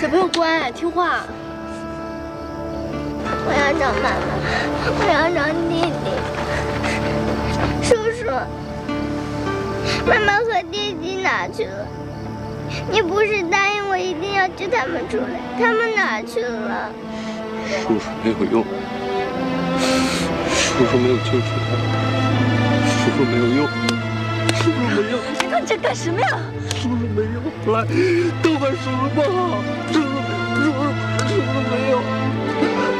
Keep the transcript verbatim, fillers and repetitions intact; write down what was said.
小朋友乖，听话。 我要找妈妈，我要找弟弟。叔叔，妈妈和弟弟哪去了？你不是答应我一定要救他们出来，他们哪去了？ 叔叔没有用，叔叔没有救出来，叔叔没有用，叔叔没有。 你看这干什么呀？ 叔叔没有，来，都怪叔叔不好，叔叔，叔叔，叔叔没有。